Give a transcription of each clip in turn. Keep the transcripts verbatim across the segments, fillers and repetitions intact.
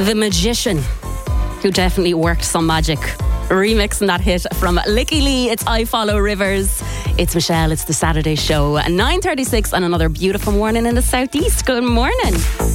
The Magician, who definitely worked some magic, remixing that hit from Licky Lee. It's I Follow Rivers. It's Michelle. It's the Saturday show. nine thirty-six on another beautiful morning in the southeast. Good morning.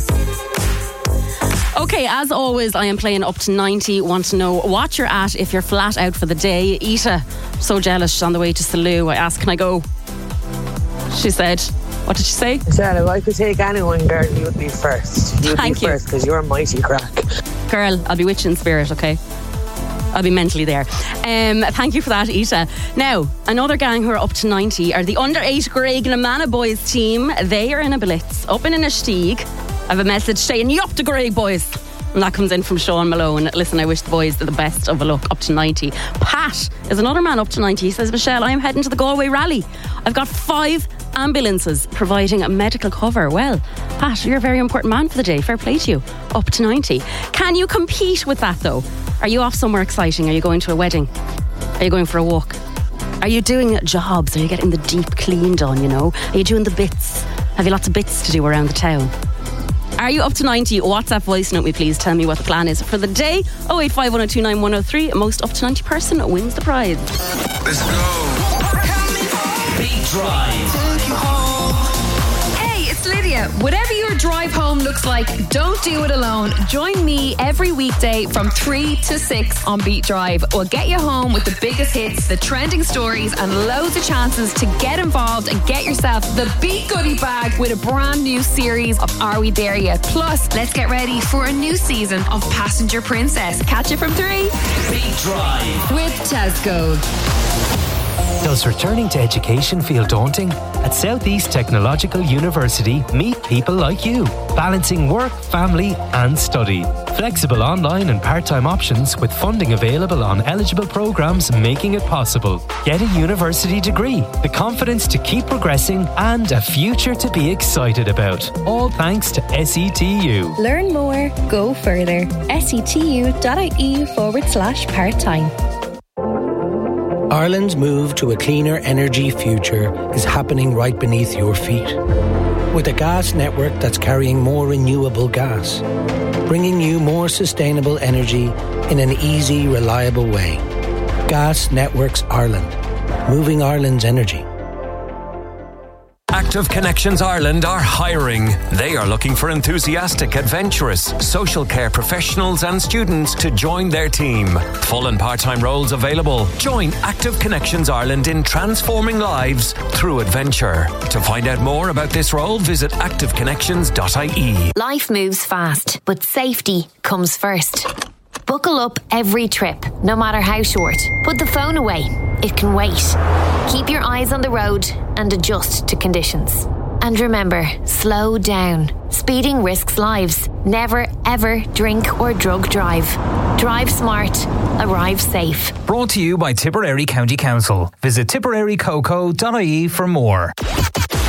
Okay, as always, I am playing up to ninety. Want to know what you're at if you're flat out for the day. Ita, so jealous. She's on the way to Salou. I asked, can I go? She said, what did she say? Michelle, if I could take anyone, girl, you would be first. You'd Thank be you. first because you're a mighty crack. Girl, I'll be with you in spirit, okay? I'll be mentally there. Um, thank you for that, Ita. Now, another gang who are up to ninety are the under eight Greg Namana boys team. They are in a blitz up in Inistioge. I have a message saying, you up to Greg boys. And that comes in from Sean Malone. Listen, I wish the boys the best of a luck up to ninety. Pat is another man up to ninety. He says, Michelle, I am heading to the Galway Rally. I've got five ambulances providing a medical cover. Well, Pat, you're a very important man for the day. Fair play to you. Up to ninety. Can you compete with that though? Are you off somewhere exciting? Are you going to a wedding? Are you going for a walk? Are you doing jobs? Are you getting the deep clean done, you know? Are you doing the bits? Have you lots of bits to do around the town? Are you up to ninety? WhatsApp voice note me, please. Tell me what the plan is for the day. oh eight five one oh two nine one oh three. Most up to ninety person wins the prize. Let's go. Beat Drive. Take you home. Hey, it's Lydia. Whatever your drive home looks like, don't do it alone. Join me every weekday from three to six on Beat Drive. We'll get you home with the biggest hits, the trending stories, and loads of chances to get involved and get yourself the Beat Goodie Bag with a brand new series of Are We There Yet? Plus, let's get ready for a new season of Passenger Princess. Catch it from three. Beat Drive. With Tesco. Does returning to education feel daunting? At Southeast Technological University, meet people like you, balancing work, family and study. Flexible online and part-time options with funding available on eligible programs, making it possible. Get a university degree, the confidence to keep progressing and a future to be excited about. All thanks to S E T U. Learn more, go further. setu.ie forward slash part-time. Ireland's move to a cleaner energy future is happening right beneath your feet. With a gas network that's carrying more renewable gas, bringing you more sustainable energy in an easy, reliable way. Gas Networks Ireland, moving Ireland's energy. Active Connections Ireland are hiring. They are looking for enthusiastic, adventurous, social care professionals and students to join their team. Full and part-time roles available. Join Active Connections Ireland in transforming lives through adventure. To find out more about this role, visit active connections dot I E. Life moves fast, but safety comes first. Buckle up every trip, no matter how short. Put the phone away. It can wait. Keep your eyes on the road and adjust to conditions. And remember, slow down. Speeding risks lives. Never, ever drink or drug drive. Drive smart. Arrive safe. Brought to you by Tipperary County Council. Visit tipperary coco dot I E for more.